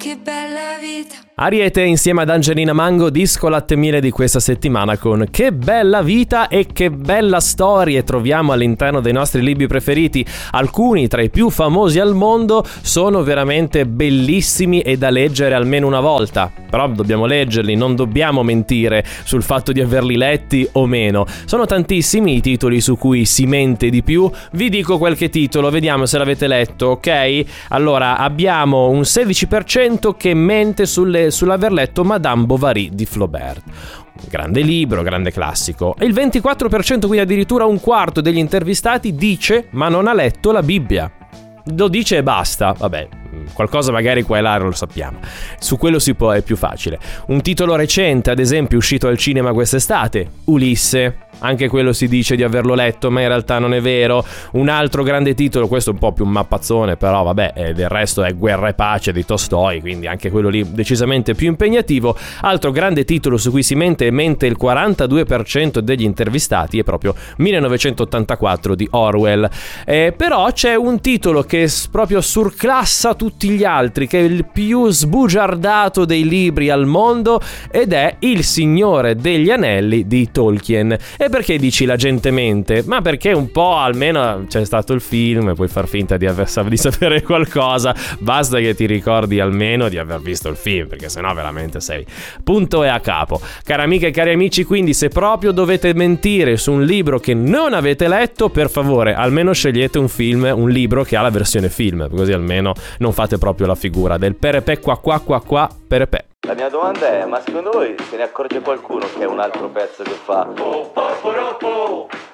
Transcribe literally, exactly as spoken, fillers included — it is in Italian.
che bella vita. Ariete insieme ad Angelina Mango, disco latte miele di questa settimana con Che bella vita e che bella storie troviamo all'interno dei nostri libri preferiti. Alcuni tra i più famosi al mondo sono veramente bellissimi e da leggere almeno una volta, però dobbiamo leggerli, non dobbiamo mentire sul fatto di averli letti o meno. Sono tantissimi i titoli su cui si mente di più. Vi dico qualche titolo, vediamo se l'avete letto, ok? Allora, abbiamo un sedici per cento che mente sulle sull'aver letto Madame Bovary di Flaubert. Grande libro, grande classico. E il ventiquattro per cento, quindi addirittura un quarto degli intervistati, dice ma non ha letto la Bibbia. Lo dice e basta, vabbè, qualcosa magari qua e là lo sappiamo, su quello si può, è più facile. Un titolo recente, ad esempio, uscito al cinema quest'estate, Ulisse. Anche quello si dice di averlo letto, ma in realtà non è vero. Un altro grande titolo, questo è un po' più un mappazzone, però vabbè, eh, del resto è Guerra e pace di Tolstoi, quindi anche quello lì decisamente più impegnativo. Altro grande titolo su cui si mente e mente il quarantadue per cento degli intervistati è proprio millenovecentottantaquattro di Orwell. Eh, però c'è un titolo che s- proprio surclassa tutti gli altri, che è il più sbugiardato dei libri al mondo, ed è Il Signore degli Anelli di Tolkien. E perché dici la gente mente? Ma perché un po' almeno c'è stato il film e puoi far finta di, aver, di sapere qualcosa, basta che ti ricordi almeno di aver visto il film, perché sennò veramente sei punto e a capo. Cari amiche e cari amici, quindi se proprio dovete mentire su un libro che non avete letto, per favore almeno scegliete un film, un libro che ha la versione film, così almeno non fate proprio la figura del perepè qua qua qua qua perepè. La mia domanda è, ma secondo voi se ne accorge qualcuno che è un altro pezzo che fa...